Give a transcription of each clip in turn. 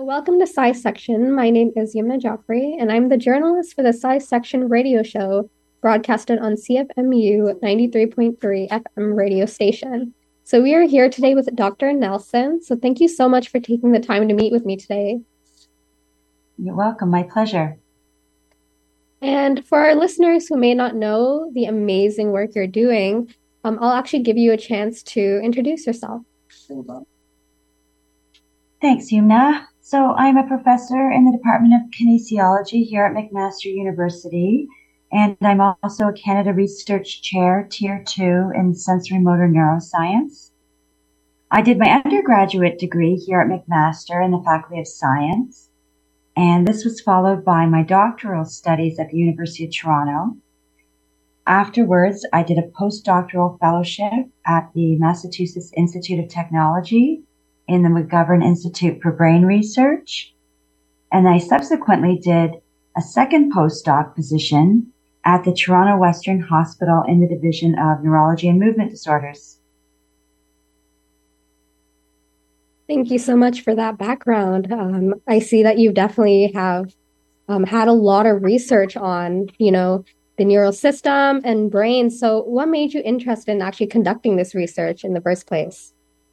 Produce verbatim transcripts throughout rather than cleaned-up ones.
Welcome to Sci Section. My name is Yumna Joffrey, and I'm the journalist for the Sci Section radio show broadcasted on C F M U ninety-three point three F M radio station. So we are here today with Doctor Nelson. So thank you so much for taking the time to meet with me today. You're welcome. My pleasure. And for our listeners who may not know the amazing work you're doing, um, I'll actually give you a chance to introduce yourself. Thanks, Yumna. So I'm a professor in the Department of Kinesiology here at McMaster University, and I'm also a Canada Research Chair, Tier two in Sensory Motor Neuroscience. I did my undergraduate degree here at McMaster in the Faculty of Science, and this was followed by my doctoral studies at the University of Toronto. Afterwards, I did a postdoctoral fellowship at the Massachusetts Institute of Technology in the McGovern Institute for Brain Research. And I subsequently did a second postdoc position at the Toronto Western Hospital in the Division of Neurology and Movement Disorders. Thank you so much for that background. Um, I see that you definitely have um, had a lot of research on, you know, the neural system and brain. So what made you interested in actually conducting this research in the first place?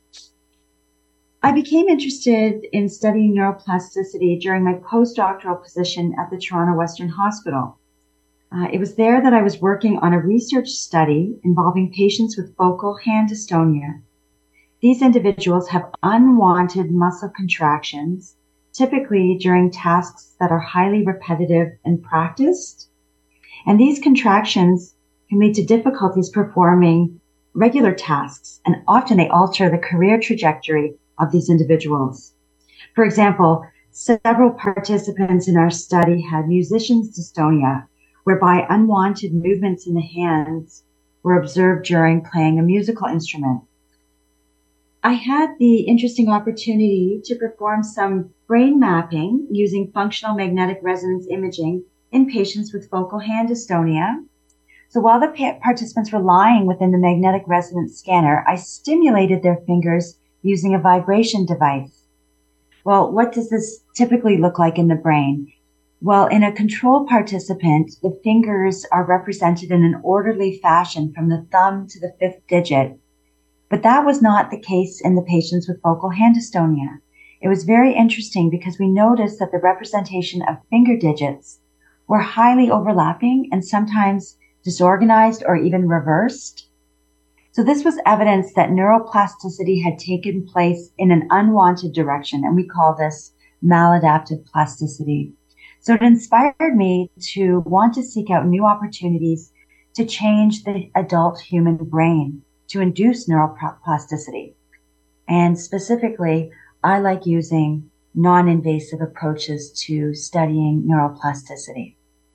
I became interested in studying neuroplasticity during my postdoctoral position at the Toronto Western Hospital. Uh, it was there that I was working on a research study involving patients with focal hand dystonia. These individuals have unwanted muscle contractions, typically during tasks that are highly repetitive and practiced. And these contractions can lead to difficulties performing regular tasks, and often they alter the career trajectory of these individuals. For example, several participants in our study had musician's dystonia, whereby unwanted movements in the hands were observed during playing a musical instrument. I had the interesting opportunity to perform some brain mapping using functional magnetic resonance imaging in patients with focal hand dystonia. So while the participants were lying within the magnetic resonance scanner, I stimulated their fingers using a vibration device. Well, what does this typically look like in the brain? Well, in a control participant, the fingers are represented in an orderly fashion from the thumb to the fifth digit. But that was not the case in the patients with focal hand dystonia. It was very interesting because we noticed that the representation of finger digits were highly overlapping and sometimes disorganized or even reversed. So this was evidence that neuroplasticity had taken place in an unwanted direction, and we call this maladaptive plasticity. So it inspired me to want to seek out new opportunities to change the adult human brain to induce neuroplasticity. And specifically, I like using non-invasive approaches to studying neuroplasticity.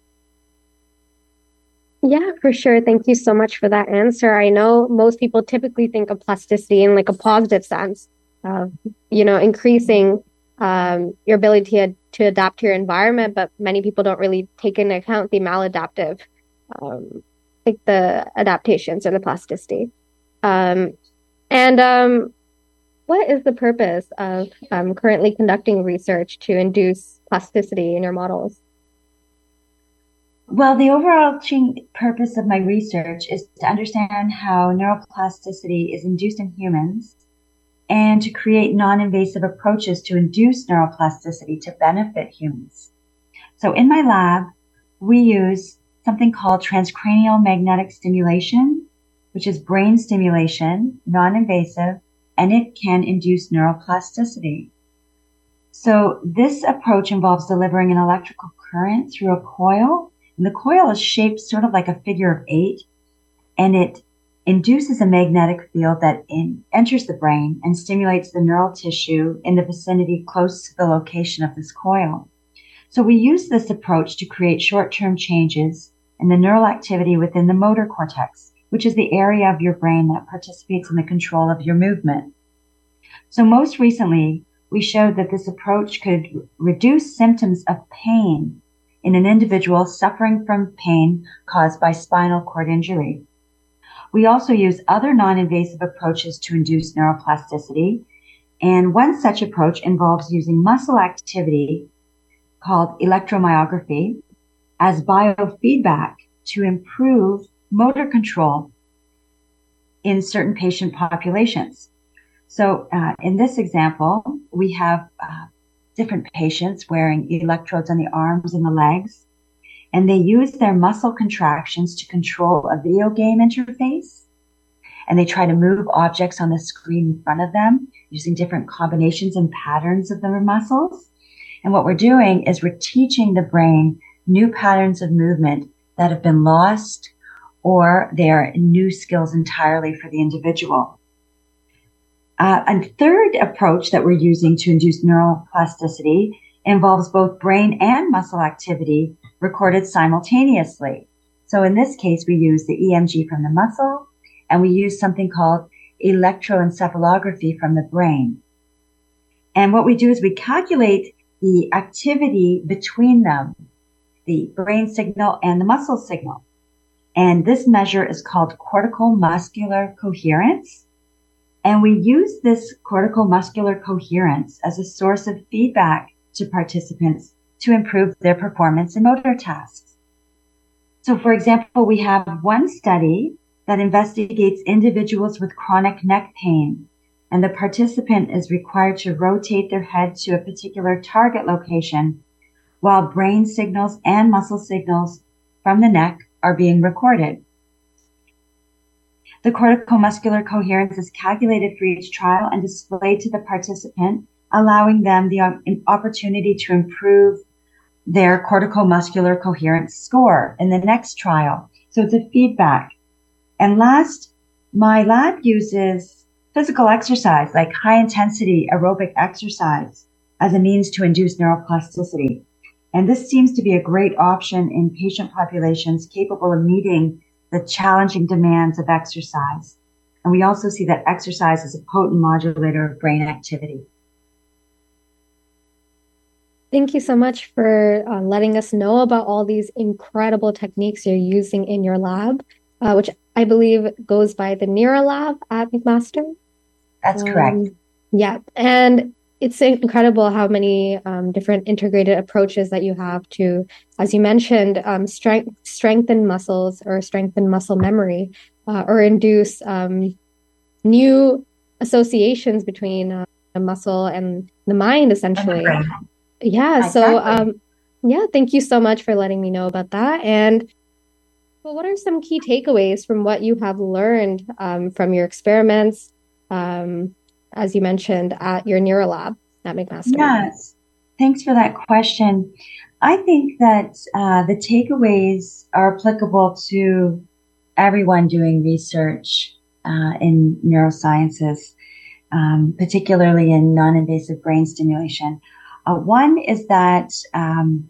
Yeah, for sure. Thank you so much for that answer. I know most people typically think of plasticity in like a positive sense of, you know, increasing um, your ability to, to adapt to your environment, but many people don't really take into account the maladaptive, um, like the adaptations or the plasticity. Um, and um, what is the purpose of um, currently conducting research to induce plasticity in your models? Well, the overarching purpose of my research is to understand how neuroplasticity is induced in humans and to create non-invasive approaches to induce neuroplasticity to benefit humans. So in my lab, we use something called transcranial magnetic stimulation, which is brain stimulation, non-invasive, and it can induce neuroplasticity. So this approach involves delivering an electrical current through a coil. And the coil is shaped sort of like a figure of eight, and it induces a magnetic field that in, enters the brain and stimulates the neural tissue in the vicinity close to the location of this coil. So we use this approach to create short-term changes in the neural activity within the motor cortex, which is the area of your brain that participates in the control of your movement. So most recently, we showed that this approach could reduce symptoms of pain in an individual suffering from pain caused by spinal cord injury. We also use other non-invasive approaches to induce neuroplasticity, And one such approach involves using muscle activity called electromyography as biofeedback to improve motor control in certain patient populations. So uh, in this example, we have uh, different patients wearing electrodes on the arms and the legs, and they use their muscle contractions to control a video game interface. And they try to move objects on the screen in front of them using different combinations and patterns of their muscles. And what we're doing is we're teaching the brain new patterns of movement that have been lost, or they're new skills entirely for the individual. Uh, a third approach that we're using to induce neuroplasticity involves both brain and muscle activity recorded simultaneously. So in this case, we use the E M G from the muscle, and we use something called electroencephalography from the brain. And what we do is we calculate the activity between them, the brain signal and the muscle signal. And this measure is called cortical muscular coherence. And we use this cortical muscular coherence as a source of feedback to participants to improve their performance in motor tasks. So for example, we have one study that investigates individuals with chronic neck pain, and the participant is required to rotate their head to a particular target location while brain signals and muscle signals from the neck are being recorded. The cortical muscular coherence is calculated for each trial and displayed to the participant, allowing them the opportunity to improve their cortical muscular coherence score in the next trial. So it's a feedback. And last, my lab uses physical exercise, like high intensity aerobic exercise, as a means to induce neuroplasticity. And this seems to be a great option in patient populations capable of meeting the challenging demands of exercise. And we also see that exercise is a potent modulator of brain activity. Thank you so much for uh, letting us know about all these incredible techniques you're using in your lab, uh, which I believe goes by the NeuroLab at McMaster. That's correct. Um, yeah, and it's incredible how many um, different integrated approaches that you have to, as you mentioned, um, strength, strengthen muscles or strengthen muscle memory, uh, or induce um, new associations between uh, the muscle and the mind, essentially. Okay. Yeah, Exactly. so um, yeah, thank you so much for letting me know about that. And well, what are some key takeaways from what you have learned um, from your experiments, um, as you mentioned, at your NeuroLab at McMaster? Yes, thanks for that question. I think that uh, the takeaways are applicable to everyone doing research uh, in neurosciences, um, particularly in non-invasive brain stimulation. Uh, one is that um,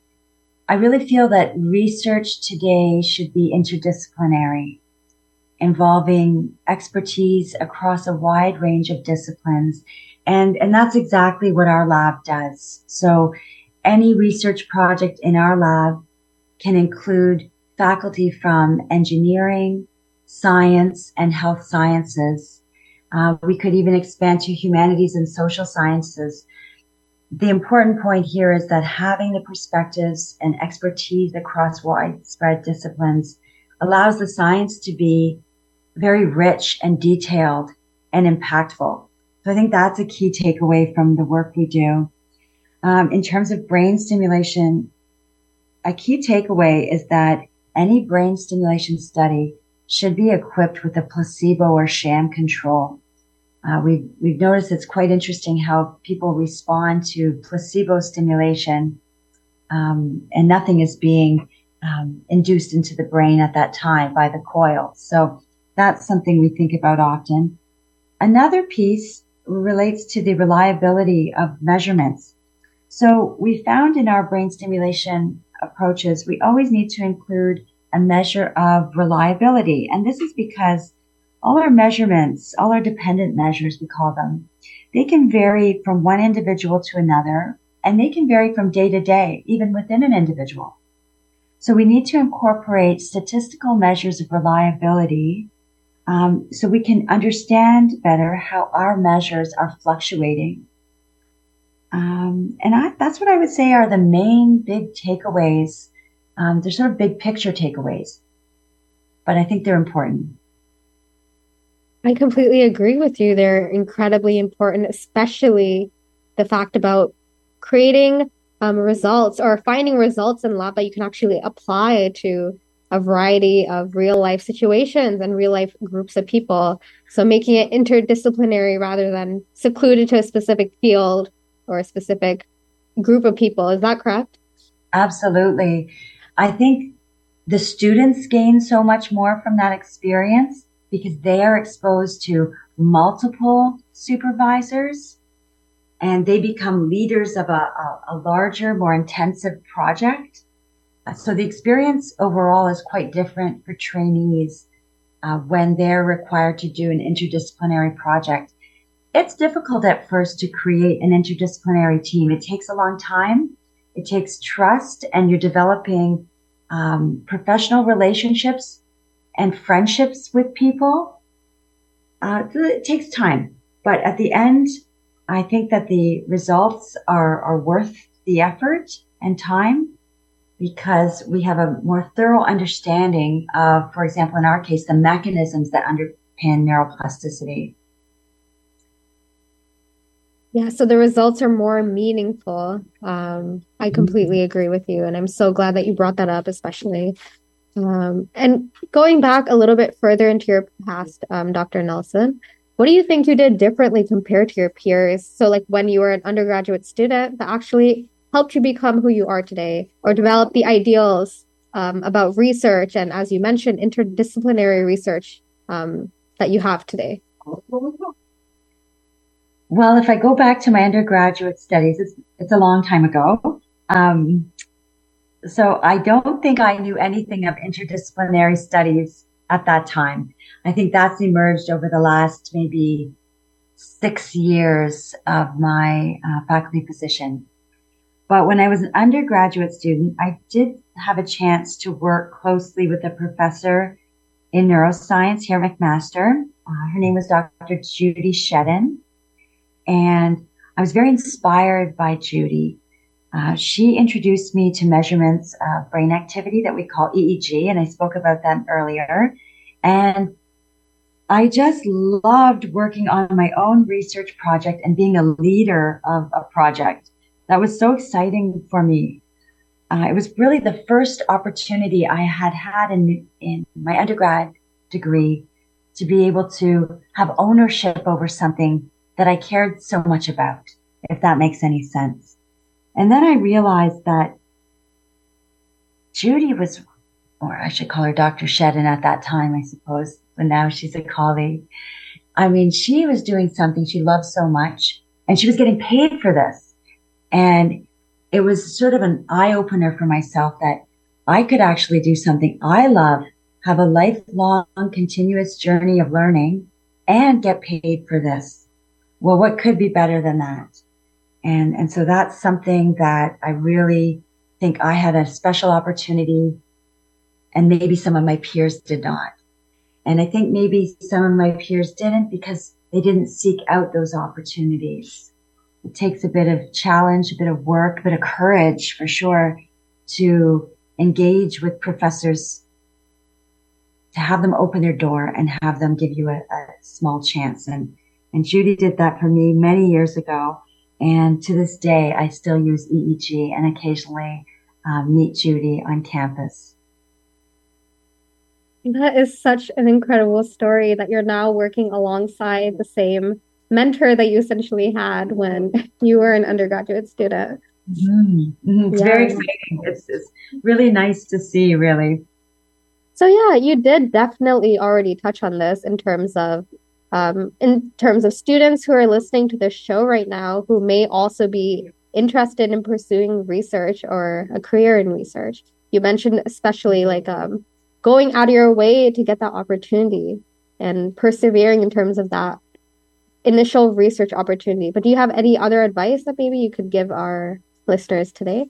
I really feel that research today should be interdisciplinary, involving expertise across a wide range of disciplines. And, and that's exactly what our lab does. So any research project in our lab can include faculty from engineering, science, and health sciences. Uh, we could even expand to humanities and social sciences. The important point here is that having the perspectives and expertise across widespread disciplines allows the science to be very rich and detailed and impactful. So I think that's a key takeaway from the work we do. Um, in terms of brain stimulation, a key takeaway is that any brain stimulation study should be equipped with a placebo or sham control. Uh, we've, we've noticed it's quite interesting how people respond to placebo stimulation, um, and nothing is being um, induced into the brain at that time by the coil. So that's something we think about often. Another piece relates to the reliability of measurements. So we found in our brain stimulation approaches, we always need to include a measure of reliability. And this is because all our measurements, all our dependent measures, we call them, they can vary from one individual to another, and they can vary from day to day, even within an individual. So we need to incorporate statistical measures of reliability um, so we can understand better how our measures are fluctuating. Um, and I, that's what I would say are the main big takeaways. Um, they're sort of big picture takeaways, but I think they're important. I completely agree with you. They're incredibly important, especially the fact about creating um, results or finding results in lab that you can actually apply to a variety of real life situations and real life groups of people. So making it interdisciplinary rather than secluded to a specific field or a specific group of people. Is that correct? Absolutely. I think the students gain so much more from that experience because they are exposed to multiple supervisors and they become leaders of a, a, a larger, more intensive project. So the experience overall is quite different for trainees uh, when they're required to do an interdisciplinary project. It's difficult at first to create an interdisciplinary team. It takes a long time. It takes trust, and you're developing um, professional relationships and friendships with people. Uh, it takes time, but at the end, I think that the results are, are worth the effort and time because we have a more thorough understanding of, for example, in our case, the mechanisms that underpin neuroplasticity. Yeah, so the results are more meaningful. Um, I completely agree with you, and I'm so glad that you brought that up, especially. Um, and going back a little bit further into your past, um, Doctor Nelson, what do you think you did differently compared to your peers? So, like when you were an undergraduate student that actually helped you become who you are today, or develop the ideals um, about research, and as you mentioned, interdisciplinary research um, that you have today. Well, if I go back to my undergraduate studies, it's, it's a long time ago. Um, so I don't think I knew anything of interdisciplinary studies at that time. I think that's emerged over the last maybe six years of my uh, faculty position. But when I was an undergraduate student, I did have a chance to work closely with a professor in neuroscience here at McMaster. Uh, her name was Doctor Judy Shedden. And I was very inspired by Judy. Uh, she introduced me to measurements of brain activity that we call E E G, and I spoke about that earlier. And I just loved working on my own research project and being a leader of a project. That was so exciting for me. Uh, it was really the first opportunity I had had in, in my undergrad degree to be able to have ownership over something that I cared so much about, if that makes any sense. And then I realized that Judy was, or I should call her Doctor Shedden at that time, I suppose, but now she's a colleague. I mean, she was doing something she loved so much, and she was getting paid for this. And it was sort of an eye opener for myself that I could actually do something I love, have a lifelong continuous journey of learning and get paid for this. Well, what could be better than that? And, and so that's something that I really think I had a special opportunity and maybe some of my peers did not. And I think maybe some of my peers didn't because they didn't seek out those opportunities. It takes a bit of challenge, a bit of work, a bit of courage for sure to engage with professors, to have them open their door and have them give you a, a small chance. And, and Judy did that for me many years ago. And to this day, I still use E E G and occasionally uh, meet Judy on campus. That is such an incredible story that you're now working alongside the same mentor that you essentially had when you were an undergraduate student. Mm-hmm. Mm-hmm. It's Yeah. very exciting. It's, it's really nice to see, really. So yeah, you did definitely already touch on this in terms of um, in terms of students who are listening to this show right now who may also be interested in pursuing research or a career in research. You mentioned especially like um, going out of your way to get that opportunity and persevering in terms of that initial research opportunity. But do you have any other advice that maybe you could give our listeners today?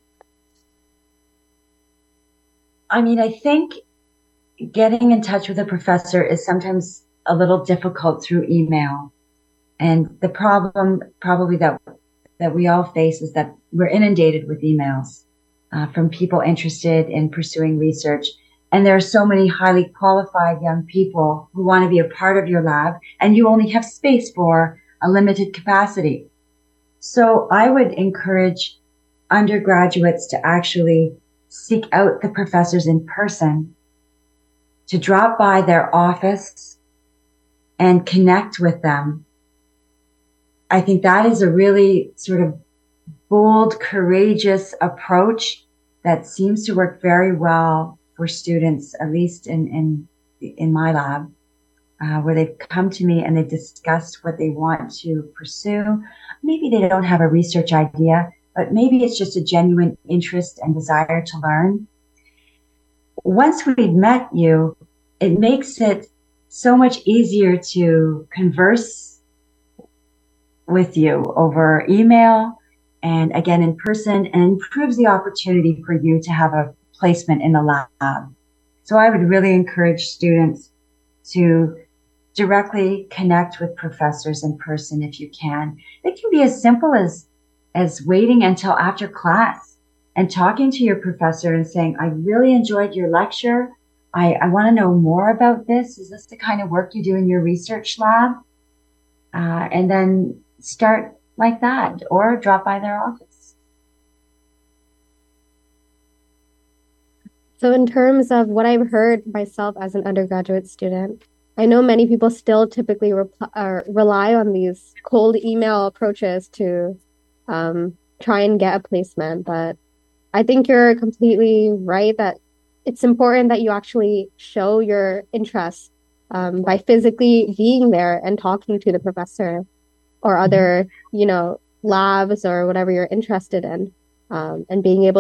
I mean, I think getting in touch with a professor is sometimes a little difficult through email. And the problem probably that that we all face is that we're inundated with emails uh, from people interested in pursuing research. And there are so many highly qualified young people who want to be a part of your lab, and you only have space for a limited capacity. So I would encourage undergraduates to actually seek out the professors in person, to drop by their office and connect with them. I think that is a really sort of bold, courageous approach that seems to work very well for students, at least in, in, in my lab, uh, where they've come to me and they've discussed what they want to pursue. Maybe they don't have a research idea, but maybe it's just a genuine interest and desire to learn. Once we've met you, it makes it so much easier to converse with you over email and again in person, and improves the opportunity for you to have a placement in the lab. So I would really encourage students to directly connect with professors in person if you can. It can be as simple as, as waiting until after class and talking to your professor and saying, I really enjoyed your lecture. I, I want to know more about this. Is this the kind of work you do in your research lab? Uh, and then start like that, or drop by their office. So in terms of what I've heard myself as an undergraduate student, I know many people still typically reply, uh, rely on these cold email approaches to um, try and get a placement. But I think you're completely right that it's important that you actually show your interest um, by physically being there and talking to the professor or other, you know, labs or whatever you're interested in, um, and being able